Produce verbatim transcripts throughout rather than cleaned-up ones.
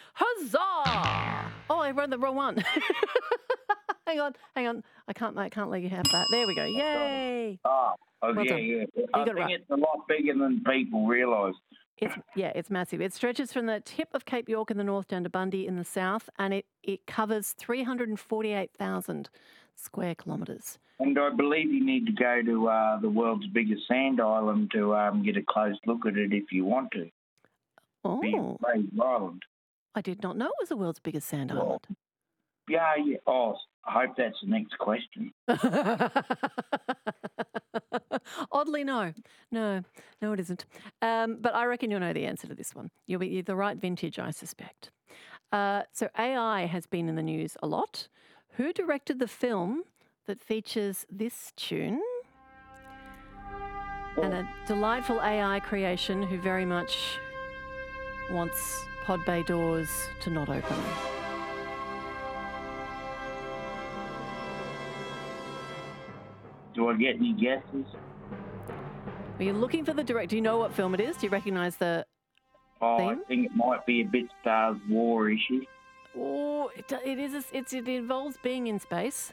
Huzzah! Oh, I read the wrong one. hang on, hang on. I can't, I can't let you have that. There we go. Yay! Oh, oh Well yeah, done. yeah. You I got it think right. it's a lot bigger than people realise. It's yeah, it's massive. It stretches from the tip of Cape York in the north down to Bundy in the south, and it, it covers three hundred forty-eight thousand square kilometres. And I believe you need to go to uh, the world's biggest sand island to um, get a close look at it if you want to. Oh, Big Fraser Island. I did not know it was the world's biggest sand Well, island. Yeah, yeah. Oh, I hope that's the next question. Oddly, no. No, no, it isn't. Um, but I reckon you'll know the answer to this one. You'll be you're the right vintage, I suspect. Uh, so A I has been in the news a lot. Who directed the film that features this tune? And a delightful A I creation who very much wants pod bay doors to not open. Do I get any guesses? Are you looking for the director? Do you know what film it is? Do you recognise the Oh, theme? I think it might be a bit Star War-ish. Oh, it, it is. A, it's, it involves being in space.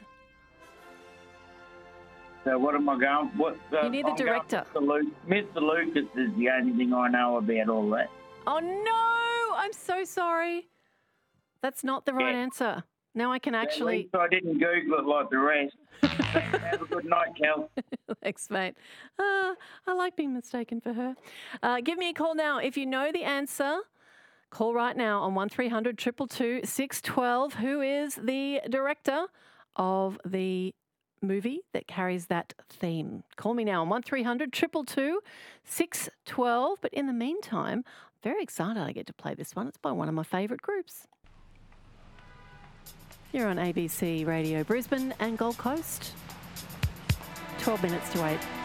So what am I going? What? Uh, You need the I'm going director. Mister Lu- Mister Lucas is the only thing I know about all that. Oh no! I'm so sorry. That's not the right Yeah. answer. Now I can At actually. least I didn't Google it like the rest. Have a good night, Kel. Thanks, mate. Uh, I like being mistaken for her. Uh, give me a call now if you know the answer. Call right now on one three hundred two two two six one two. Who is the director of the movie that carries that theme? Call me now on one three hundred two two two six one two. But in the meantime, I'm very excited I get to play this one. It's by one of my favourite groups. You're on A B C Radio Brisbane and Gold Coast. twelve minutes to eight.